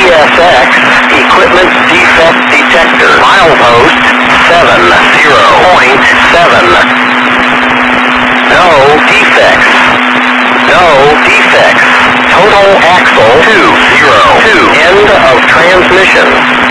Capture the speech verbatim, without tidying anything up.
S X, equipment defect detector. Milepost seven zero point seven. No defects. No defects. Total axle two zero two. End of transmission.